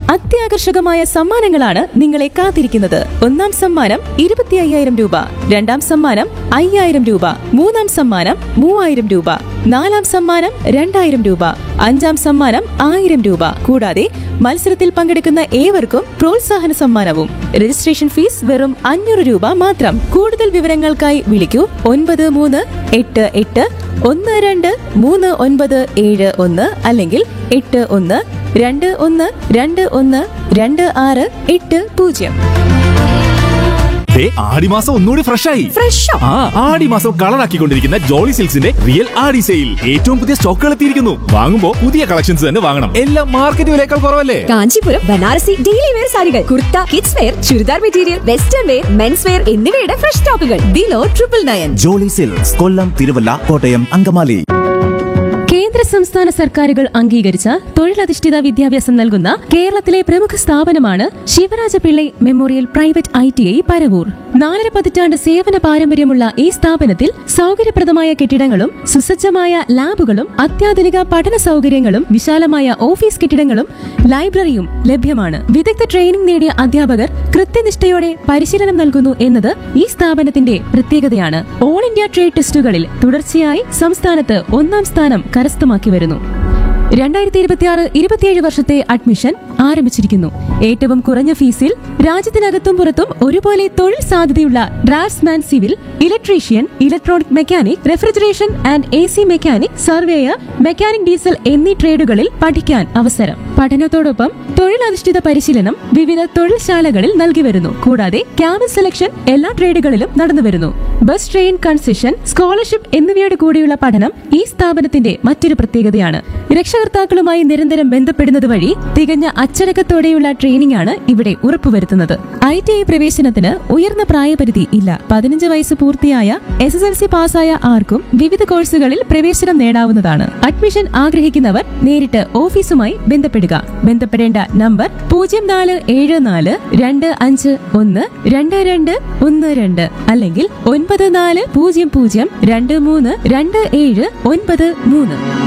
അത്യാകർഷകമായ സമ്മാനങ്ങളാണ് നിങ്ങളെ കാത്തിരിക്കുന്നത്. ഒന്നാം സമ്മാനം 25,000 രൂപ, രണ്ടാം സമ്മാനം 5,000 രൂപ, മൂന്നാം സമ്മാനം 3,000 രൂപ, നാലാം സമ്മാനം 2,000 രൂപ, അഞ്ചാം സമ്മാനം 1,000 രൂപ. കൂടാതെ മത്സരത്തിൽ പങ്കെടുക്കുന്ന ഏവർക്കും പ്രോത്സാഹന സമ്മാനവും. രജിസ്ട്രേഷൻ ഫീസ് വെറും 500 രൂപ മാത്രം. കൂടുതൽ വിവരങ്ങൾക്കായി വിളിക്കൂ 9388123971 അല്ലെങ്കിൽ 8121212680. ആടിമാസം ഒന്നുകൂടി ഫ്രഷായി. ആടിമാസം കളറാക്കിക്കൊണ്ടിരിക്കുന്ന ജോളി സിൽക്സിന്റെ റിയൽ ആടി സെയിൽ. ഏറ്റവും പുതിയ സ്റ്റോക്കുകൾ എത്തിയിരിക്കുന്നു. വാങ്ങുമ്പോൾ പുതിയ കളക്ഷൻസ് തന്നെ വാങ്ങണം. എല്ലാം മാർക്കറ്റ് വിലയേക്കാൾ കുറവല്ലേ. കാഞ്ചീപുരം ബനാറസി ഡെയിലി വെയർ സാരികൾ, kurta, kids wear, churidar material, western wear, men's wear എന്നിവയുടെ ഫ്രഷ് സ്റ്റോക്കുകൾ ബിലോ 999. ജോളി സിൽക്സ്, കൊല്ലം, തിരുവല്ല, കോട്ടയം, അങ്കമാലി. കേന്ദ്ര സംസ്ഥാന സർക്കാരുകൾ അംഗീകരിച്ച തൊഴിലധിഷ്ഠിത വിദ്യാഭ്യാസം നൽകുന്ന കേരളത്തിലെ പ്രമുഖ സ്ഥാപനമാണ് Shivaraja Pillai memorial private ITI Paravur. 4.5 പതിറ്റാണ്ട് സേവന പാരമ്പര്യമുള്ള ഈ സ്ഥാപനത്തിൽ സൗകര്യപ്രദമായ കെട്ടിടങ്ങളും സുസജ്ജമായ ലാബുകളും അത്യാധുനിക പഠന സൗകര്യങ്ങളും വിശാലമായ ഓഫീസ് കെട്ടിടങ്ങളും ലൈബ്രറിയും ലഭ്യമാണ്. വിദഗ്ധ ട്രെയിനിംഗ് നേടിയ അധ്യാപകർ കൃത്യനിഷ്ഠയോടെ പരിശീലനം നൽകുന്നു എന്നത് ഈ സ്ഥാപനത്തിന്റെ പ്രത്യേകതയാണ്. ഓൾ ഇന്ത്യ ട്രേഡ് ടെസ്റ്റുകളിൽ തുടർച്ചയായി സംസ്ഥാനത്ത് 1ാം സ്ഥാനം കരസ്ഥമാക്കി വരുന്നു. 2026-27 വർഷത്തെ അഡ്മിഷൻ ആരംഭിച്ചിരിക്കുന്നു. ഏറ്റവും കുറഞ്ഞ ഫീസിൽ രാജ്യത്തിനകത്തും പുറത്തും ഒരുപോലെ തൊഴിൽ സാധ്യതയുള്ള draughtsman, civil, electrician, electronic mechanic, refrigeration and AC mechanic, surveyor, mechanic diesel എന്നീ ട്രേഡുകളിൽ പഠിക്കാൻ അവസരം. പഠനത്തോടൊപ്പം തൊഴിലധിഷ്ഠിത പരിശീലനം വിവിധ തൊഴിൽശാലകളിൽ നൽകി വരുന്നു. കൂടാതെ ക്യാമ്പസ് സെലക്ഷൻ എല്ലാ ട്രേഡുകളിലും നടന്നുവരുന്നു. ബസ്, ട്രെയിൻ കൺസെഷൻ, സ്കോളർഷിപ്പ് എന്നിവയോട് കൂടിയുള്ള പഠനം ഈ സ്ഥാപനത്തിന്റെ മറ്റൊരു പ്രത്യേകതയാണ്. രക്ഷകർത്താക്കളുമായി നിരന്തരം ബന്ധപ്പെടുന്നത് വഴി തികഞ്ഞ അച്ചടക്കത്തോടെയുള്ള ട്രെയിനിംഗ് ആണ് ഇവിടെ ഉറപ്പുവരുത്തുന്നത്. ITI പ്രവേശനത്തിന് ഉയർന്ന പ്രായപരിധി ഇല്ല. 15 വയസ്സ് പൂർത്തിയായ SSLC പാസ്സായ ആർക്കും വിവിധ കോഴ്സുകളിൽ പ്രവേശനം നേടാവുന്നതാണ്. അഡ്മിഷൻ ആഗ്രഹിക്കുന്നവർ നേരിട്ട് ഓഫീസുമായി ബന്ധപ്പെടുക. ബന്ധപ്പെടേണ്ട നമ്പർ 0425122212 അല്ലെങ്കിൽ 9400232793.